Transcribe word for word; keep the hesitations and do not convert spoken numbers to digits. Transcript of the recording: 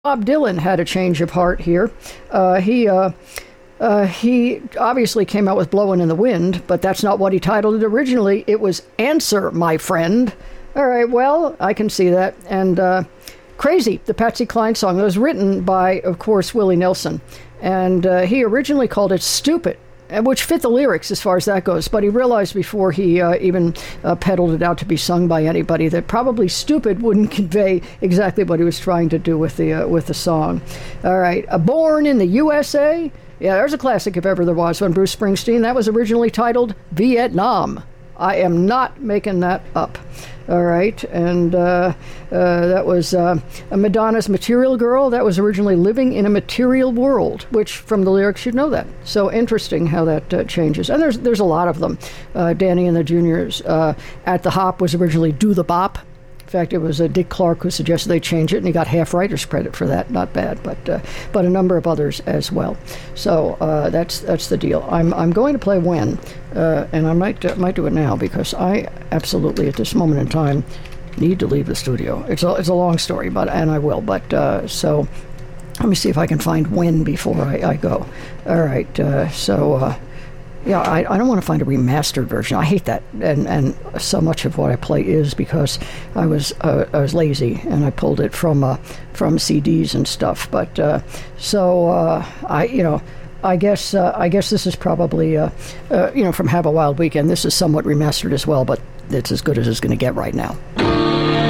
Bob Dylan had a change of heart here. Uh, he uh, uh, he obviously came out with "Blowin' in the Wind," but that's not what he titled it originally. It was "Answer, My Friend." All right, well, I can see that. And uh, "Crazy," the Patsy Cline song, that was written by, of course, Willie Nelson. And uh, he originally called it "Stupid," which fit the lyrics as far as that goes. But he realized before he uh, even uh, peddled it out to be sung by anybody that probably "Stupid" wouldn't convey exactly what he was trying to do with the uh, with the song. All right, uh, "Born in the U S A." Yeah, there's a classic if ever there was one. Bruce Springsteen. That was originally titled "Vietnam." I am not making that up. All right, and uh, uh, that was uh, Madonna's "Material Girl." That was originally "Living in a Material World," which from the lyrics you'd know that. So interesting how that uh, changes. And there's there's a lot of them. Uh, Danny and the Juniors. Uh, "At the Hop" was originally "Do the Bop." In fact, it was uh, Dick Clark who suggested they change it, and he got half writer's credit for that. Not bad, but uh, but a number of others as well. So uh, that's that's the deal. I'm I'm going to play "When," uh, and I might uh, might do it now because I absolutely at this moment in time need to leave the studio. It's a it's a long story, but and I will. But uh, so let me see if I can find "When" before I, I go. All right. Uh, so. Uh, Yeah, I, I don't want to find a remastered version. I hate that, and and so much of what I play is because I was uh, I was lazy and I pulled it from uh, from C Ds and stuff. But uh, so uh, I you know I guess uh, I guess this is probably uh, uh, you know from Have a Wild Weekend. This is somewhat remastered as well, but it's as good as it's going to get right now.